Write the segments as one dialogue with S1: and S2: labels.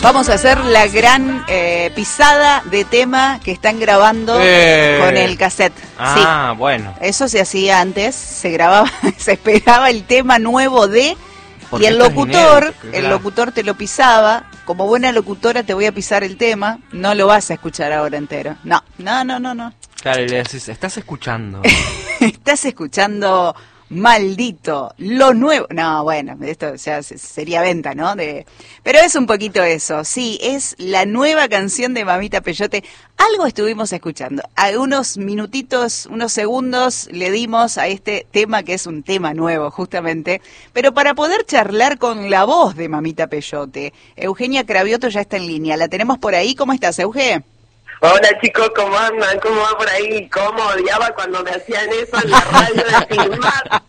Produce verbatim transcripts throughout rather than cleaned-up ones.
S1: Vamos a hacer la gran eh, pisada de tema que están grabando
S2: eh.
S1: con el cassette.
S2: Ah,
S1: sí.
S2: Bueno.
S1: Eso se hacía antes, se grababa, se esperaba el tema nuevo de...
S2: Porque
S1: y el locutor,
S2: inédito, claro.
S1: el locutor te lo pisaba. Como buena locutora te voy a pisar el tema. No lo vas a escuchar ahora entero. No, no, no, no, no.
S2: Claro, y le decís, estás escuchando.
S1: Estás escuchando Maldito, lo nuevo. No, bueno, esto ya sería venta, ¿no? De... Pero es un poquito eso. Sí, es la nueva canción de Mamita Peyote. Algo estuvimos escuchando. Algunos minutitos, unos segundos le dimos a este tema que es un tema nuevo, justamente. Pero para poder charlar con la voz de Mamita Peyote, Eugenia Cravioto ya está en línea. ¿La tenemos por ahí? ¿Cómo estás, Euge?
S3: Hola chicos, ¿cómo andan? ¿Cómo va por ahí? ¿Cómo odiaba cuando me hacían eso en la radio de filmar?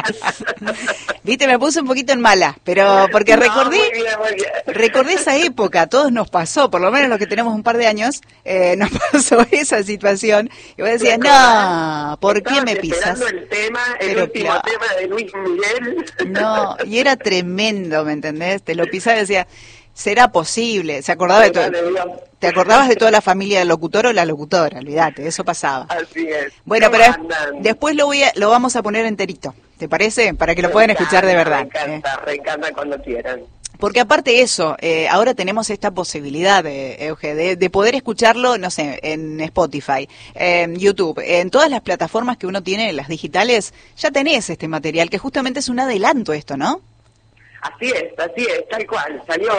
S1: Viste, me puse un poquito en mala, pero porque
S3: No,
S1: recordé,
S3: muy bien, muy bien.
S1: recordé esa época, a todos nos pasó, por lo menos los que tenemos un par de años, eh, nos pasó esa situación, y vos decías, no, ¿por qué me pisas?
S3: Esperando el tema, el
S1: Pero
S3: último
S1: claro.
S3: tema de Luis Miguel.
S1: No, y era tremendo, ¿me entendés? Te lo pisaba y decía, ¿será posible? ¿Se acordaba de todo? ¿Te acordabas de toda la familia del locutor o la locutora? Olvídate, eso pasaba.
S3: Así es.
S1: Bueno,
S3: ¿Cómo
S1: pero
S3: andan?
S1: después lo voy a, lo vamos a poner enterito, ¿te parece? Para que lo
S3: Me
S1: puedan
S3: encanta,
S1: escuchar de verdad.
S3: Me encanta,
S1: ¿eh?
S3: me encanta cuando quieran.
S1: Porque aparte de eso, eh, ahora tenemos esta posibilidad, eh, Euge, de, de poder escucharlo, no sé, en Spotify, en YouTube, en todas las plataformas que uno tiene, las digitales, ya tenés este material, que justamente es un adelanto esto, ¿no?
S3: Así es, así es, tal cual. Salió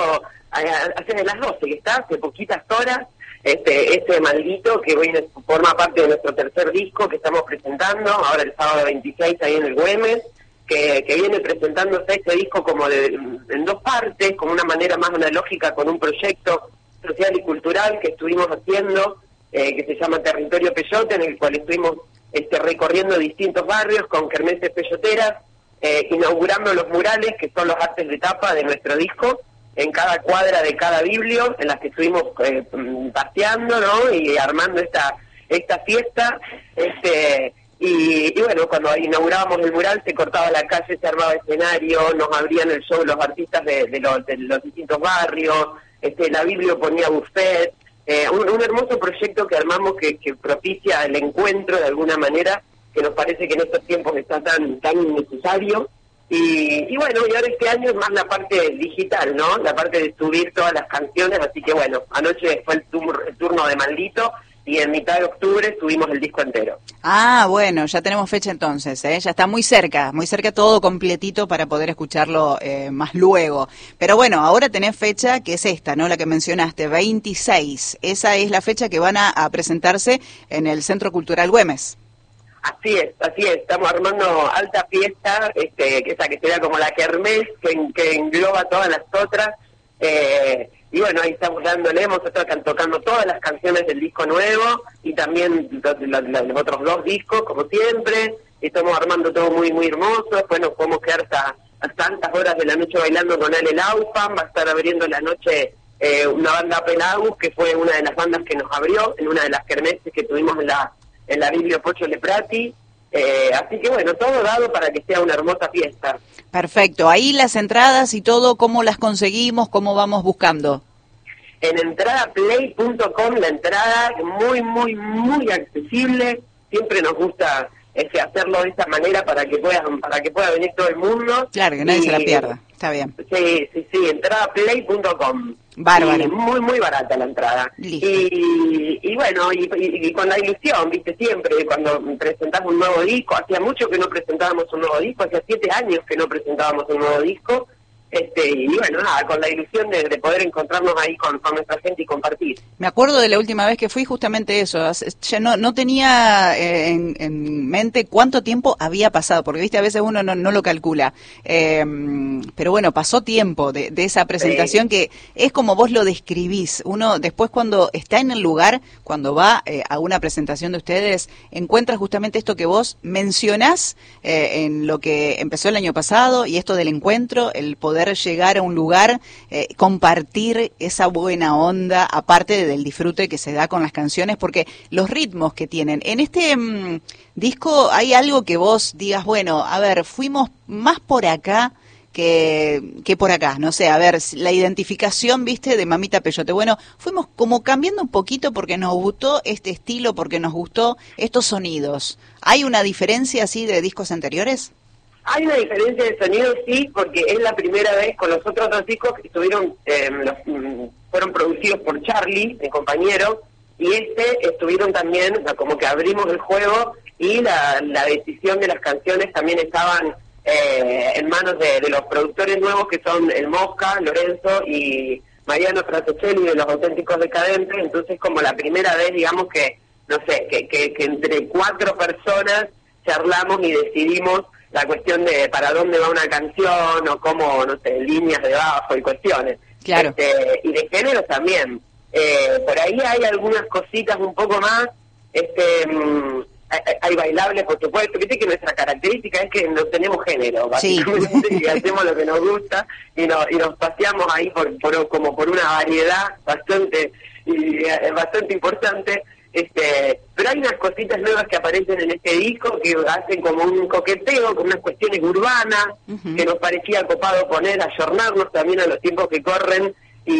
S3: hace de las doce, que está, hace poquitas horas, este este maldito que hoy forma parte de nuestro tercer disco que estamos presentando, ahora el sábado veintiséis ahí en el Güemes, que, que viene presentándose este disco como de, en dos partes, como una manera más analógica con un proyecto social y cultural que estuvimos haciendo, eh, que se llama Territorio Peyote, en el cual estuvimos este, recorriendo distintos barrios con kermeses peyoteras, eh, inaugurando los murales, que son los artes de tapa de nuestro disco, en cada cuadra de cada biblio, en las que estuvimos eh, paseando, ¿no? Y armando esta esta fiesta, este y, y bueno, cuando inaugurábamos el mural se cortaba la calle, se armaba escenario, nos abrían el show los artistas de, de, los, de los distintos barrios, este la biblio ponía buffet, eh, un, un hermoso proyecto que armamos que, que propicia el encuentro de alguna manera, que nos parece que en estos tiempos está tan tan necesario. Y, y bueno, y ahora este año es más la parte digital, ¿no? La parte de subir todas las canciones, así que bueno, anoche fue el, tur el turno de Maldito y en mitad de octubre subimos el disco entero.
S1: Ah, bueno, ya tenemos fecha entonces, ¿eh? Ya está muy cerca, muy cerca todo completito para poder escucharlo eh, más luego. Pero bueno, ahora tenés fecha que es esta, ¿no? La que mencionaste, veintiséis. Esa es la fecha que van a, a presentarse en el Centro Cultural Güemes.
S3: Así es, así es, estamos armando alta fiesta, este, esa que sería como la kermés, que, que engloba todas las otras, eh, y bueno, ahí estamos dándole, hemos estado tocando todas las canciones del disco nuevo, y también los, los, los otros dos discos, como siempre, estamos armando todo muy, muy hermoso, después nos podemos quedar hasta, hasta altas horas de la noche bailando con Ale Laufan, va a estar abriendo la noche eh, una banda Pelagus, que fue una de las bandas que nos abrió, en una de las kermeses que tuvimos en la en la Biblio Pocho Leprati, eh, así que bueno, todo dado para que sea una hermosa fiesta.
S1: Perfecto, ahí las entradas y todo, ¿cómo las conseguimos? ¿Cómo vamos buscando?
S3: En entradaplay punto com la entrada es muy, muy, muy accesible, siempre nos gusta ese, hacerlo de esta manera para que puedan, para que pueda venir todo el mundo.
S1: Claro, que nadie
S3: y,
S1: se la pierda, está bien.
S3: Sí, sí, sí, entradaplay punto com.
S1: Bárbaro.
S3: Y muy, muy barata la entrada.
S1: Listo.
S3: Y, y bueno, y, y, y con la ilusión, viste, siempre, cuando presentamos un nuevo disco, hacía mucho que no presentábamos un nuevo disco, hacía siete años que no presentábamos un nuevo disco, este y bueno, nada, con la ilusión de, de poder encontrarnos ahí con, con nuestra gente y compartir.
S1: Me acuerdo de la última vez que fui justamente eso, ya no, no tenía eh, en, en mente cuánto tiempo había pasado, porque viste, a veces uno no, no lo calcula, eh, pero bueno, pasó tiempo de, de esa presentación, sí. Que es como vos lo describís, uno después cuando está en el lugar, cuando va eh, a una presentación de ustedes, encuentra justamente esto que vos mencionás eh, en lo que empezó el año pasado, y esto del encuentro, el poder llegar a un lugar, eh, compartir esa buena onda, aparte del disfrute que se da con las canciones, porque los ritmos que tienen. En este mmm, disco hay algo que vos digas, bueno, a ver, fuimos más por acá que, que por acá. No sé, a ver, la identificación, viste, de Mamita Peyote. Bueno, fuimos como cambiando un poquito porque nos gustó este estilo, porque nos gustó estos sonidos. ¿Hay una diferencia así de discos anteriores?
S3: Hay una diferencia de sonido, sí, porque es la primera vez con los otros dos discos que estuvieron, eh, los, mm, fueron producidos por Charlie, mi compañero, y este estuvieron también, o sea, como que abrimos el juego y la, la decisión de las canciones también estaban eh, en manos de, de los productores nuevos que son el Mosca, Lorenzo y Mariano Frasecelli de Los Auténticos Decadentes. Entonces como la primera vez, digamos que, no sé, que, que, que entre cuatro personas charlamos y decidimos la cuestión de para dónde va una canción o cómo, no sé, líneas de bajo y cuestiones.
S1: Claro.
S3: Este, y de género también. Eh, por ahí hay algunas cositas un poco más, este, mmm, hay, hay bailables, por supuesto. Viste que nuestra característica es que no tenemos género, básicamente, sí. Y hacemos lo que nos gusta y, no, y nos paseamos ahí por, por como por una variedad bastante y, eh, bastante importante. Este, pero hay unas cositas nuevas que aparecen en este disco que hacen como un coqueteo con unas cuestiones urbanas, uh-huh. que nos parecía copado poner, ayornarnos también a los tiempos que corren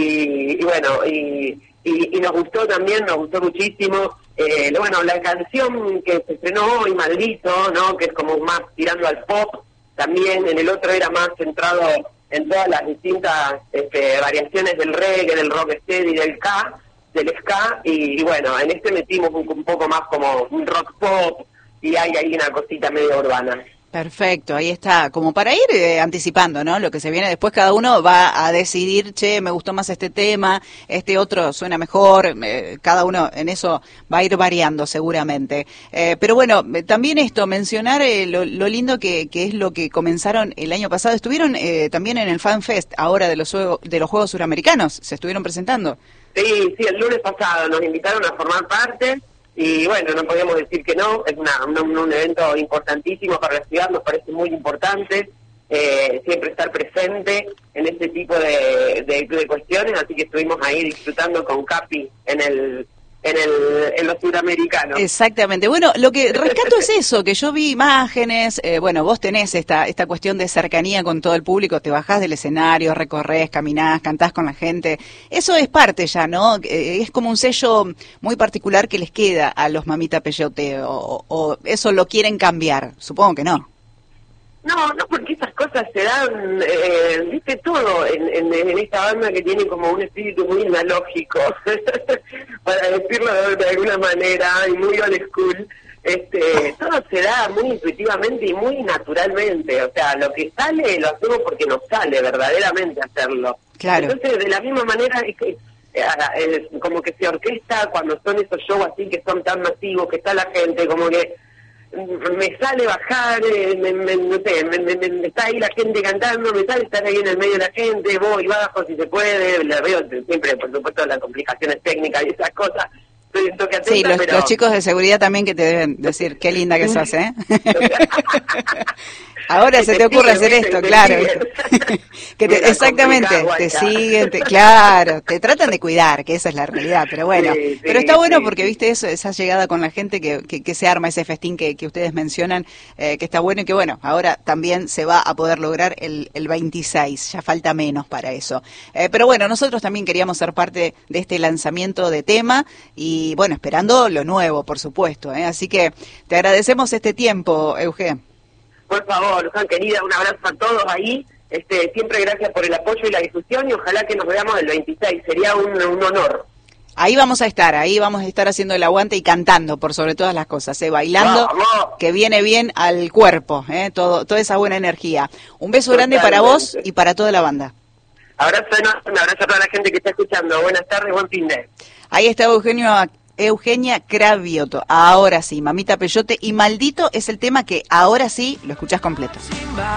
S3: y, y bueno, y, y, y nos gustó también, nos gustó muchísimo. Eh, bueno, la canción que se estrenó hoy, Maldito, ¿no? Que es como más tirando al pop, también en el otro era más centrado en todas las distintas este, variaciones del reggae, del rocksteady, del ska, del ska, y, y bueno, en este metimos un, un poco más como un rock pop, y hay ahí una cosita medio urbana.
S1: Perfecto, ahí está, como para ir eh, anticipando, ¿no? Lo que se viene después, cada uno va a decidir, che, me gustó más este tema, este otro suena mejor, eh, cada uno en eso va a ir variando seguramente. Eh, pero bueno, también esto, mencionar eh, lo, lo lindo que, que es lo que comenzaron el año pasado. Estuvieron eh, también en el Fan Fest ahora de los, de los Juegos Suramericanos, se estuvieron presentando.
S3: Sí, sí, el lunes pasado nos invitaron a formar parte. Y bueno, no podíamos decir que no, es una, un, un evento importantísimo para la ciudad, nos parece muy importante eh, siempre estar presente en este tipo de, de, de cuestiones, así que estuvimos ahí disfrutando con Capi en el en el en los suramericanos.
S1: Exactamente. Bueno, lo que rescato es eso, que yo vi imágenes, eh, bueno, vos tenés esta esta cuestión de cercanía con todo el público, te bajás del escenario, recorres, caminás, cantás con la gente. Eso es parte ya, ¿no? Eh, es como un sello muy particular que les queda a los Mamita Peyote, o, o eso lo quieren cambiar. Supongo que no.
S3: No, no, porque esas cosas se dan, eh, viste, todo en, en, en esta banda que tiene como un espíritu muy analógico, para decirlo de, de alguna manera, y muy old school. Este, todo se da muy intuitivamente y muy naturalmente, o sea, lo que sale lo hacemos porque nos sale verdaderamente hacerlo.
S1: Claro.
S3: Entonces, de la misma manera, es que, eh, es como que se orquesta cuando son esos shows así que son tan masivos, que está la gente, como que me sale bajar, eh, me, me, no sé, me, me, me, está ahí la gente cantando, me sale estar ahí en el medio de la gente, voy, bajo si se puede, le veo siempre, por supuesto, las complicaciones técnicas y esas cosas. Estoy un toque atenta,
S1: sí, los,
S3: pero...
S1: los chicos de seguridad también que te deben decir, qué linda que sos, ¿eh? Ahora que se te, te ocurre hacer esto, te claro. que te, exactamente, te siguen, te, claro, te tratan de cuidar, que esa es la realidad, pero bueno. Sí, sí, pero está bueno sí, porque, viste, eso, esa llegada con la gente que, que, que se arma, ese festín que, que ustedes mencionan, eh, que está bueno y que, bueno, ahora también se va a poder lograr el, el veintiséis, ya falta menos para eso. Eh, pero bueno, nosotros también queríamos ser parte de este lanzamiento de tema y, bueno, esperando lo nuevo, por supuesto, ¿eh? Así que te agradecemos este tiempo, Euge.
S3: Por favor, Juan, querida, un abrazo a todos ahí. Este, siempre gracias por el apoyo y la difusión y ojalá que nos veamos el veintiséis. Sería un, un honor.
S1: Ahí vamos a estar, ahí vamos a estar haciendo el aguante y cantando por sobre todas las cosas, ¿eh? Bailando, ¡vamos! Que viene bien al cuerpo, ¿eh? Todo, toda esa buena energía. Un beso Totalmente. Grande para vos y para toda la banda.
S3: Abrazo enorme, un abrazo a toda la gente que está escuchando. Buenas tardes, buen fin de.
S1: Ahí está Eugenio. Eugenia Cravioto, ahora sí, Mamita Peyote, y Maldito es el tema que ahora sí lo escuchás completo.